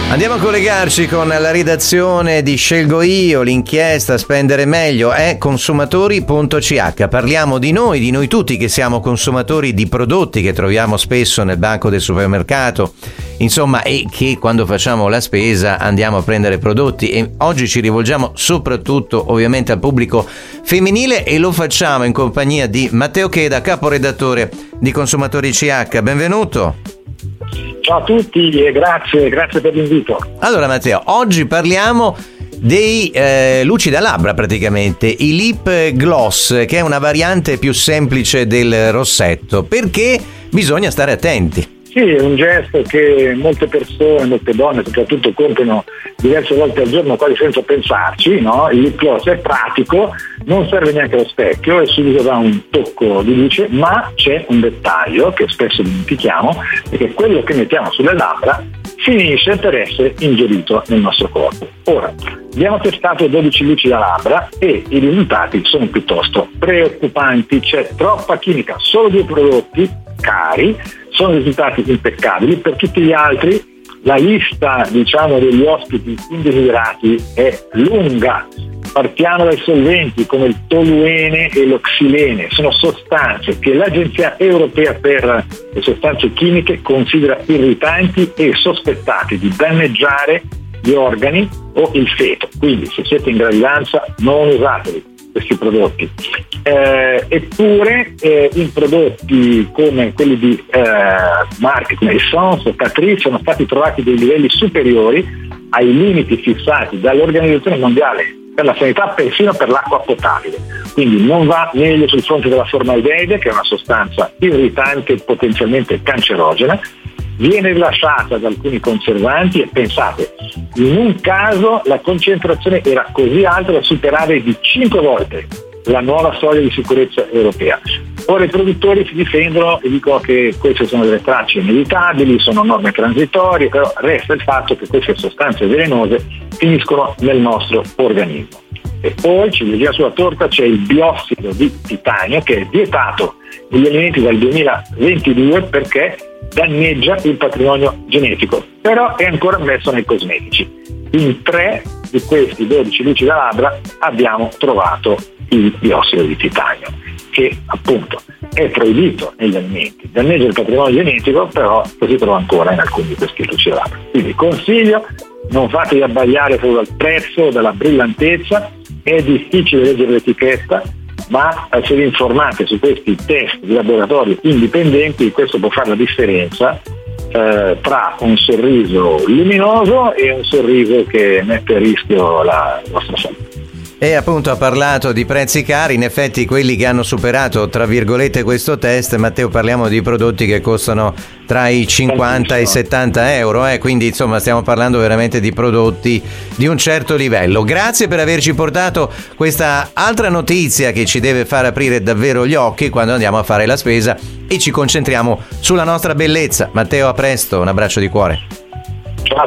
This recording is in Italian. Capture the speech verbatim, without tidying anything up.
Andiamo a collegarci con la redazione di Scelgo Io, l'inchiesta Spendere Meglio è consumatori punto c h. Parliamo di noi, di noi tutti che siamo consumatori di prodotti che troviamo spesso nel banco del supermercato, insomma, e che quando facciamo la spesa andiamo a prendere prodotti. E oggi ci rivolgiamo soprattutto ovviamente al pubblico femminile e lo facciamo in compagnia di Matteo Cheda, caporedattore di Consumatori C H. Benvenuto. Ciao a tutti e grazie, grazie per l'invito. Allora Matteo, oggi parliamo dei eh, luci da labbra praticamente, i lip gloss, che è una variante più semplice del rossetto. Perché bisogna stare attenti? Sì, è un gesto che molte persone, molte donne soprattutto compiono diverse volte al giorno quasi senza pensarci, no? Il lip gloss è pratico, non serve neanche lo specchio, è subito da un tocco di luce, ma c'è un dettaglio che spesso dimentichiamo, perché quello che mettiamo sulle labbra finisce per essere ingerito nel nostro corpo. Ora, abbiamo testato dodici luci da labbra e i risultati sono piuttosto preoccupanti, c'è troppa chimica, solo due prodotti cari, sono risultati impeccabili. Per tutti gli altri la lista, diciamo, degli ospiti indesiderati è lunga. Partiamo dai solventi come il toluene e l'oxilene, sono sostanze che l'Agenzia Europea per le Sostanze Chimiche considera irritanti e sospettati di danneggiare gli organi o il feto, quindi se siete in gravidanza non usateli questi prodotti. Eh, eppure eh, in prodotti come quelli di eh, marche come Essence o Catrice sono stati trovati dei livelli superiori ai limiti fissati dall'Organizzazione Mondiale per la Sanità, persino per l'acqua potabile. Quindi non va meglio sul fronte della formaldeide, che è una sostanza irritante e potenzialmente cancerogena, viene rilasciata da alcuni conservanti e pensate, in un caso la concentrazione era così alta da superare di cinque volte la nuova soglia di sicurezza europea. Ora i produttori si difendono e dicono che queste sono delle tracce inevitabili, sono norme transitorie, però resta il fatto che queste sostanze velenose finiscono nel nostro organismo. E poi, ciliegina sulla torta, c'è il biossido di titanio che è vietato negli alimenti dal duemilaventidue perché danneggia il patrimonio genetico, però è ancora ammesso nei cosmetici. In tre di questi dodici luci da labbra abbiamo trovato il biossido di titanio, che appunto è proibito negli alimenti, danneggia il patrimonio genetico, però si trova ancora in alcuni di questi luci da labbra. Quindi consiglio, non fatevi abbagliare solo dal prezzo o dalla brillantezza, è difficile leggere l'etichetta, ma se vi informate su questi test di laboratorio indipendenti, questo può fare la differenza eh, tra un sorriso luminoso e un sorriso che mette a rischio la vostra salute. E appunto ha parlato di prezzi cari, in effetti quelli che hanno superato tra virgolette questo test, Matteo, parliamo di prodotti che costano tra i cinquanta e i settanta euro, eh? Quindi insomma stiamo parlando veramente di prodotti di un certo livello. Grazie per averci portato questa altra notizia che ci deve far aprire davvero gli occhi quando andiamo a fare la spesa e ci concentriamo sulla nostra bellezza. Matteo, a presto, un abbraccio di cuore.